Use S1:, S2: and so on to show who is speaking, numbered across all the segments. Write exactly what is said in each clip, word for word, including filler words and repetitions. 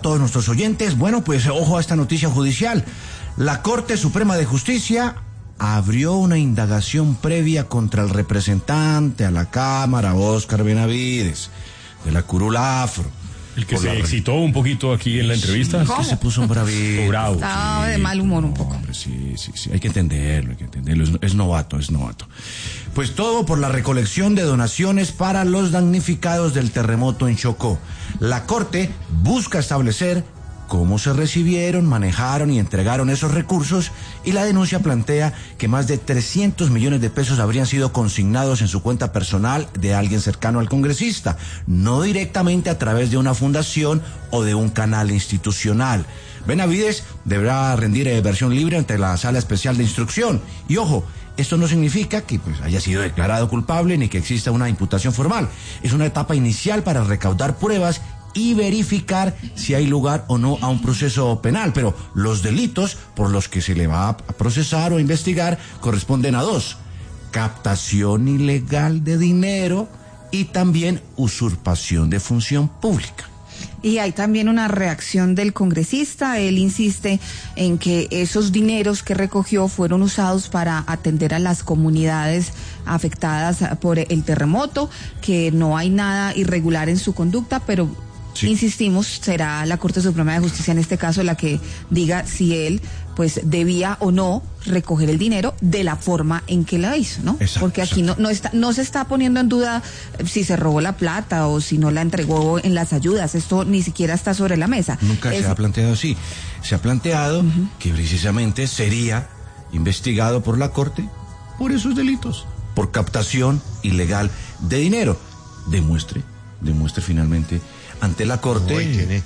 S1: todos nuestros oyentes. Bueno, pues ojo a esta noticia judicial. La Corte Suprema de Justicia abrió una indagación previa contra el representante a la Cámara, Óscar Benavides, de la Curul Afro.
S2: El que se la... excitó un poquito aquí en la entrevista.
S1: Sí, es que se puso un bravito.
S3: Bravo. Estaba sí, de mal humor un poco.
S1: Hombre, sí, sí, sí, hay que entenderlo, hay que entenderlo. Es, es novato, es novato. Pues todo por la recolección de donaciones para los damnificados del terremoto en Chocó. La Corte busca establecer cómo se recibieron, manejaron y entregaron esos recursos, y la denuncia plantea que más de trescientos millones de pesos habrían sido consignados en su cuenta personal de alguien cercano al congresista, no directamente a través de una fundación o de un canal institucional. Benavides deberá rendir eh, versión libre ante la Sala Especial de Instrucción. Y ojo, esto no significa que pues, haya sido declarado culpable ni que exista una imputación formal. Es una etapa inicial para recaudar pruebas y verificar si hay lugar o no a un proceso penal, pero los delitos por los que se le va a procesar o investigar corresponden a dos: captación ilegal de dinero y también usurpación de función pública.
S3: Y hay también una reacción del congresista. Él insiste en que esos dineros que recogió fueron usados para atender a las comunidades afectadas por el terremoto, que no hay nada irregular en su conducta, pero sí, insistimos, será la Corte Suprema de Justicia en este caso la que diga si él pues debía o no recoger el dinero de la forma en que la hizo, ¿no?
S1: Exacto,
S3: porque aquí no, no está, no se está poniendo en duda si se robó la plata o si no la entregó en las ayudas. Esto ni siquiera está sobre la mesa.
S1: Nunca
S3: es...
S1: se ha planteado así. Se ha planteado uh-huh. que precisamente sería investigado por la Corte por esos delitos, por captación ilegal de dinero. Demuestre, demuestre finalmente ante la Corte.
S4: No, y, tiene,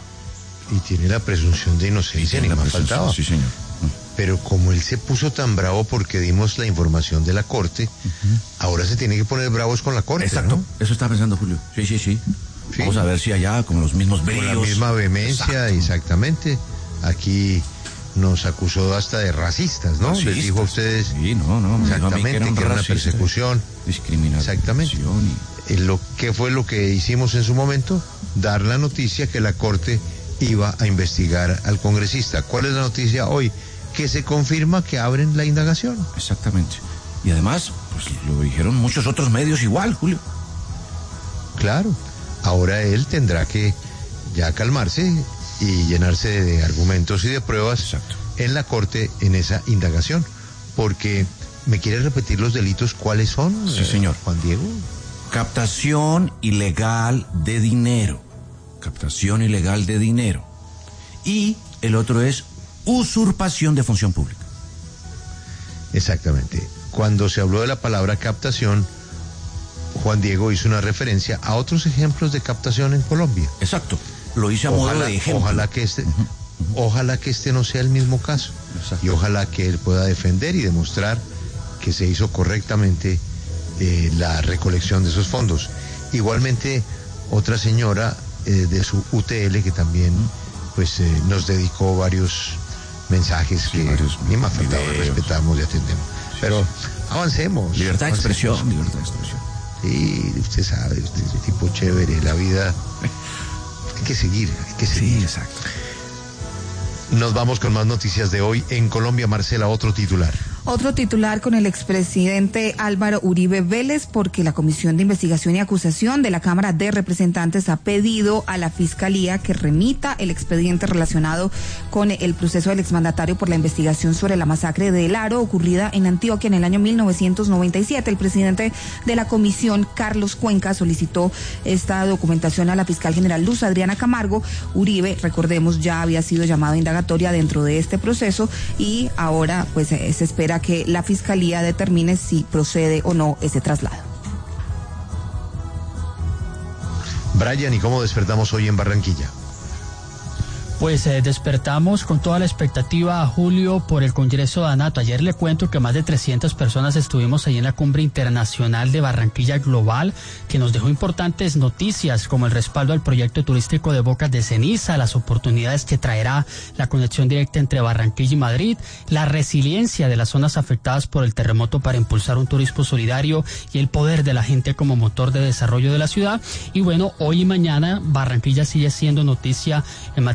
S4: y tiene la presunción de inocencia, ni más faltaba.
S1: Sí, señor.
S4: Pero como él se puso tan bravo porque dimos la información de la Corte, uh-huh. ahora se tiene que poner bravos con la Corte.
S1: Exacto,
S4: ¿no?
S1: Eso está pensando Julio. Sí, sí, sí, sí. Vamos a ver si allá con los mismos bríos.
S4: Con la misma vehemencia, exacto. exactamente. Aquí nos acusó hasta de racistas, ¿no?
S1: Racistas.
S4: Les dijo a ustedes.
S1: Sí, no, no.
S4: Exactamente, que, que era una persecución.
S1: Discriminación.
S4: Exactamente. Y... Lo, ¿Qué fue lo que hicimos en su momento? Dar la noticia que la Corte iba a investigar al congresista. ¿Cuál es la noticia hoy? Que se confirma que abren la indagación.
S1: Exactamente. Y además, pues lo dijeron muchos otros medios igual, Julio.
S4: Claro. Ahora él tendrá que ya calmarse y llenarse de argumentos y de pruebas
S1: Exacto.
S4: en la Corte en esa indagación. Porque, ¿me quiere repetir los delitos cuáles son?
S1: Sí, señor.
S4: Juan Diego.
S1: Captación ilegal de dinero. Captación ilegal de dinero. Y el otro es usurpación de función pública.
S4: Exactamente. Cuando se habló de la palabra captación, Juan Diego hizo una referencia a otros ejemplos de captación en Colombia.
S1: Exacto. Lo hice a
S4: ojalá,
S1: modo de ejemplo.
S4: Ojalá que este, uh-huh, uh-huh. ojalá que este no sea el mismo caso. Exacto. Y ojalá que él pueda defender y demostrar que se hizo correctamente eh, la recolección de esos fondos. Igualmente, otra señora eh, de su U T L que también pues eh, nos dedicó varios mensajes sí, que ni más faltaba, respetamos y atendemos. Pero avancemos.
S1: Libertad de
S4: expresión.
S1: Libertad de expresión.
S4: Sí, usted sabe, usted es un tipo chévere, la vida hay que seguir, hay que seguir.
S1: Sí, exacto.
S4: Nos vamos con más noticias de hoy. En Colombia, Marcela, otro titular.
S3: Otro titular con el expresidente Álvaro Uribe Vélez, porque la Comisión de Investigación y Acusación de la Cámara de Representantes ha pedido a la Fiscalía que remita el expediente relacionado con el proceso del exmandatario por la investigación sobre la masacre de El Aro ocurrida en Antioquia en el año mil novecientos noventa y siete. El presidente de la comisión, Carlos Cuenca, solicitó esta documentación a la fiscal general Luz Adriana Camargo. Uribe, recordemos, ya había sido llamado a indagatoria dentro de este proceso y ahora pues se espera que la Fiscalía determine si procede o no ese traslado.
S4: Brian, ¿y cómo despertamos hoy en Barranquilla?
S5: Pues eh, despertamos con toda la expectativa, Julio, por el Congreso de ANATO. Ayer le cuento que más de trescientas personas estuvimos ahí en la Cumbre Internacional de Barranquilla Global, que nos dejó importantes noticias como el respaldo al proyecto turístico de Bocas de Ceniza, las oportunidades que traerá la conexión directa entre Barranquilla y Madrid, la resiliencia de las zonas afectadas por el terremoto para impulsar un turismo solidario y el poder de la gente como motor de desarrollo de la ciudad. Y bueno, hoy y mañana Barranquilla sigue siendo noticia en materia